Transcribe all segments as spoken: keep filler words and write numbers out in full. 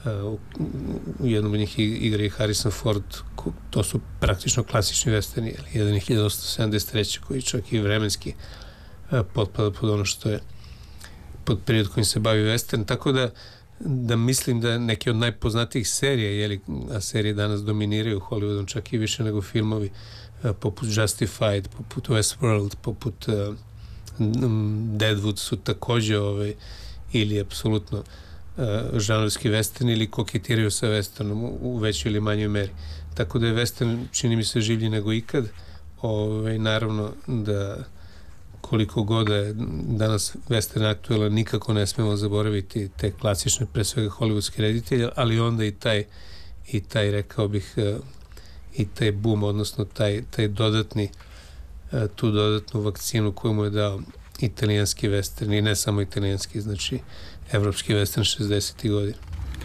u, u jednom od njih igra i Harrison Ford. To su praktično klasični westerni. Jedan je hiljadu osamsto sedamdeset treće koji čak i vremenski potpada pod ono što je pod period kojim se bavi western, tako da da mislim da neke od najpoznatijih serija, jeli, a serije danas dominiraju Hollywoodom čak i više nego filmovi, poput Justified, poput Westworld, poput uh, Deadwood su takođe ovaj, ili apsolutno uh, žanrovski western ili koketiraju sa westernom u, u većoj ili manjoj meri. Tako da je western, čini mi se, življi nego ikad. Ovaj, naravno da koliko god je danas western aktuelan, nikako ne smemo zaboraviti te klasične, pre svega hollywoodske reditelje, ali onda i taj, i taj rekao bih, i taj boom, odnosno taj, taj dodatni, tu dodatnu vakcinu koju mu je dao italijanski western, i ne samo italijanski, znači evropski western šezdesetih godina.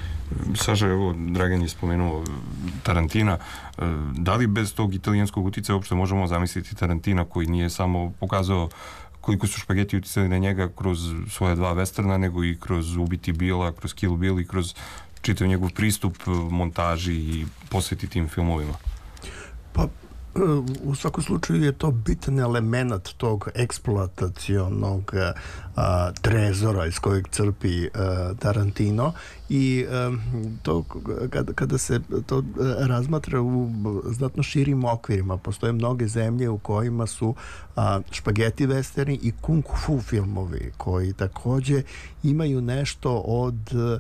Saša, evo, Dragan je spomenuo Tarantina. Da li bez tog italijanskog uticaja uopšte možemo zamisliti Tarantina koji nije samo pokazao koliko su špageti uticali na njega kroz svoje dva westerna, nego i kroz Ubiti Billa, kroz Kill Bill i kroz čitav njegov pristup montaži i posveti tim filmovima? Pa, u svakom slučaju je to bitan element tog eksploatacionog a, trezora iz kojeg crpi a, Tarantino, i a, to kada, kada se to razmatra u znatno širim okvirima, postoje mnoge zemlje u kojima su a, špageti westerni i kung fu filmovi koji takođe imaju nešto od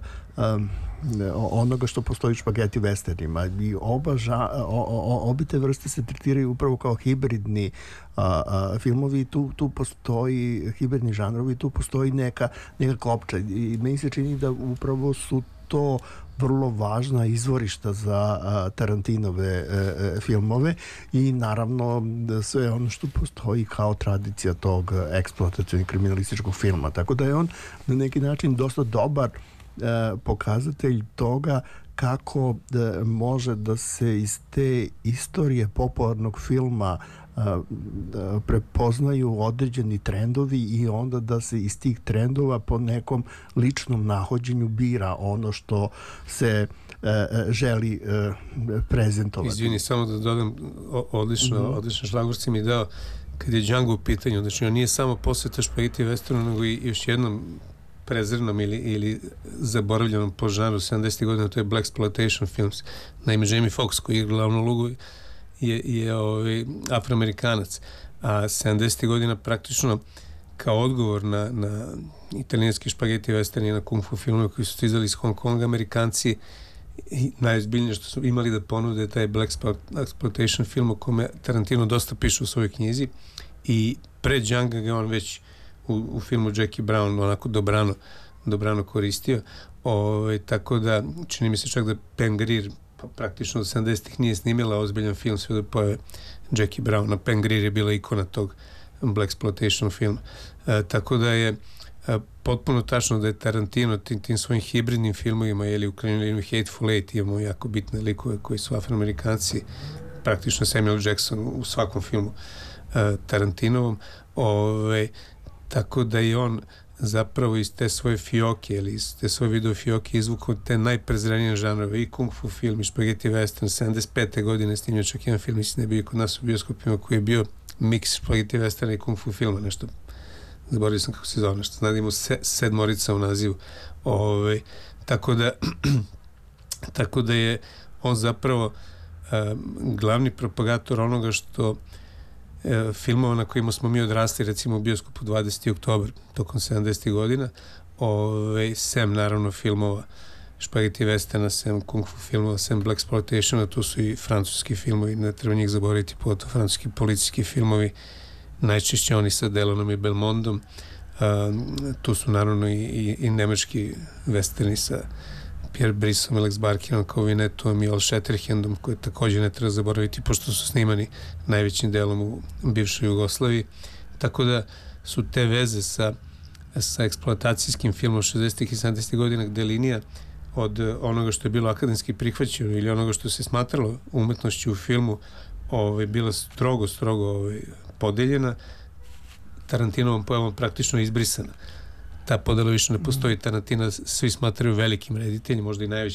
a, onoga što postoji u špageti westernima, i oba ža, o, o, obi te vrste se tretiraju upravo kao hibridni a, a, filmovi. Tu, tu postoji hibridni žanrovi, tu postoji neka, neka klopča, i meni se čini da upravo su to vrlo važna izvorišta za a, Tarantinove a, filmove, i naravno sve ono što postoji kao tradicija tog eksploatacionog kriminalističkog filma, tako da je on na neki način dosta dobar pokazatelj toga kako da može da se iz te istorije popularnog filma a, da prepoznaju određeni trendovi, i onda da se iz tih trendova po nekom ličnom nahođenju bira ono što se a, želi a, prezentovati. Izvini, samo da dodam, odlično, mm-hmm. odlično šlagvort si mi dao kad je Django u pitanju. Znači, on nije samo posveta špageti westernu, nego i još jednom prezrnom ili, ili zaboravljenom po žanru sedamdesetih godina, to je blaxploitation films. Naime, Jamie Foxx koji igra glavnu ulogu je, je ovaj, Afroamerikanac, a sedamdesetih godina praktično kao odgovor na, na italijanski špageti western i na kung fu filmove koji su stizali iz Hong Konga, Amerikanci najozbiljnije što su imali da ponude taj blaxploitation film o kome Tarantino dosta piše u svojoj knjizi, i pre Django ga on već U, u filmu Jackie Brown onako dobrano, dobrano koristio. Ove, tako da čini mi se čak da Pam Grier pa, praktično od sedamdesetih nije snimila ozbiljan film sve da pojave Jackie Brown. Pam Grier je bila ikona tog blaxploitation filma. E, tako da je e, potpuno tačno da je Tarantino tim, tim svojim hibridnim filmovima, ili u krajnjoj liniji Hateful Eight imamo jako bitne likove koji su Afroamerikanci, praktično Samuel Jackson u svakom filmu e, Tarantinovom. Ove, tako da je on zapravo iz te svoje fioke ili iz te svoje video fioke izvukao te najprezrenije žanrove, i kung fu film i špageti western. sedamdeset pete godine snimio čak jedan film, mislim da je bio kod nas u bioskopima, koji je bio miks špageti westerna i kung fu filma, nešto zaboravio sam kako se zove, nešto znadimo se, sedmorica u nazivu. Ove, tako da tako da je on zapravo um, glavni propagator onoga što filmova na kojima smo mi odrasli, recimo u bioskopu dvadeseti oktobar tokom sedamdesetih godina, ove, sem naravno filmova špageti westerna, sem kung fu filmova, sem blaxploitationa, tu su i francuski filmovi, ne treba njih zaboraviti, pogotovo francuski policijski filmovi, najčešće oni sa Delonom i Belmondom, um, tu su naravno i, i, i nemački westerni sa Pierre Brissom, Alex Barkinom kao Vinetom i Al Shatterhandom, koje također ne treba zaboraviti pošto su snimani najvećim delom u bivšoj Jugoslaviji. Tako da su te veze sa, sa eksploatacijskim filmom šezdesetih i sedamdesetih godina, gde linija od onoga što je bilo akademski prihvaćeno ili onoga što se smatralo umetnošću u filmu ovaj, bila strogo, strogo ovaj, podeljena, Tarantinovom pojavom praktično izbrisana. Ta podela više ne postoji. Tarantina svi smatraju velikim rediteljem, možda i najvećim